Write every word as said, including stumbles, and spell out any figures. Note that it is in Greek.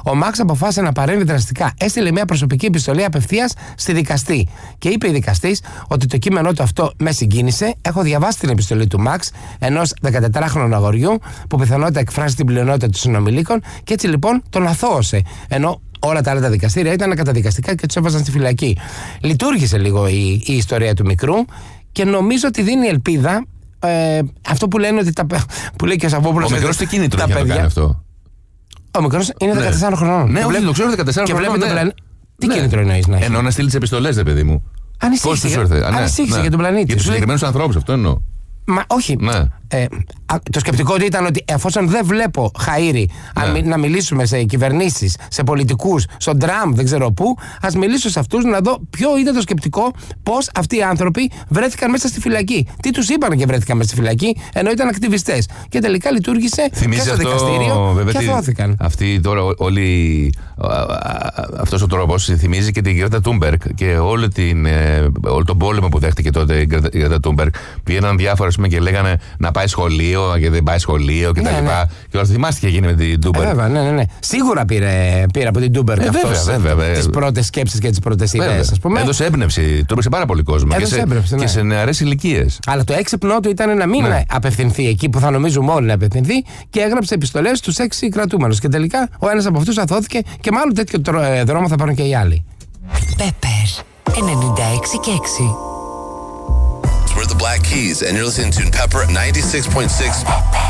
ο Μαξ αποφάσισε να παρέμβει δραστικά. Έστειλε μια προσωπική επιστολή απευθείας στη δικαστή. Και είπε η δικαστής ότι το κείμενό του αυτό με συγκίνησε. Έχω διαβάσει την επιστολή του Μαξ, ενός δεκατετράχρονου αγοριού, που πιθανότητα εκφράζει την πλειονότητα των συνομιλίκων, και έτσι λοιπόν τον αθώωσε. Ενώ όλα τα άλλα τα δικαστήρια ήταν καταδικαστικά και τους έβαζαν στη φυλακή. Λειτουργήσε λίγο η, η ιστορία του μικρού και νομίζω ότι δίνει ελπίδα. Ε, αυτό που λένε ότι τα, που λέει και ο Σαββόπουλος. Ο μικρός τι κίνητρο έχει να το κάνει αυτό? Ο μικρός είναι δεκατέσσερα χρονών. Ναι, όχι, το ξέρω, δεκατέσσερα χρονών. Και βλέπει. Τι κίνητρο εννοείς να έχει? Εννοώ να στείλει τις επιστολές, ρε παιδί μου. Ανησύχησε για τον πλανήτη. Για τους συγκεκριμένους ανθρώπους, αυτό εννοώ. Μα όχι. Ναι. Ε, το σκεπτικό του ήταν ότι εφόσον δεν βλέπω, Χαΐρη, ναι. να μιλήσουμε σε κυβερνήσεις, σε πολιτικούς, στον Τραμπ, δεν ξέρω πού, ας μιλήσω σε αυτούς να δω ποιο ήταν το σκεπτικό, πώς αυτοί οι άνθρωποι βρέθηκαν μέσα στη φυλακή. Τι τους είπαν και βρέθηκαν μέσα στη φυλακή, ενώ ήταν ακτιβιστές. Και τελικά λειτουργήσε θυμίζει και στο αυτό, δικαστήριο βέβαια, και αθώθηκαν. Αυτοί τώρα όλοι. Αυτός ο τρόπος θυμίζει και την Γκρέτα Τούνμπεργκ και όλη την, όλο τον πόλεμο που δέχτηκε τότε η Γκρέτα Τούνμπεργκ. Πήγαιναν διάφορα και λέγανε να πάει σχολείο και δεν πάει σχολείο κτλ. Ναι, ναι. Και όλα θυμάστε τι έγινε με την Τούνμπεργκ. Ε, βέβαια, ναι, ναι, ναι. Σίγουρα πήρε, πήρε από την Τούνμπεργκ ε, αυτός τις πρώτες σκέψεις και τις πρώτες ιδέες, ας πούμε. Έδωσε έμπνευση, το έπαιξε πάρα πολύ κόσμο και σε, έμπνευση, ναι. και σε νεαρές ηλικίες. Αλλά το έξυπνό του ήταν να μην ναι. απευθυνθεί εκεί που θα νομίζουμε όλοι να απευθυνθεί και έγραψε επιστολές στους έξι κρατούμενους. Και τελικά ο ένας από αυτούς αθώθηκε και μάλλον τέτοιο δρόμο θα πάρουν και οι άλλοι. Pepper ενενήντα έξι και έξι. We're the Black Keys, and you're listening to Pepper ninety-six point six.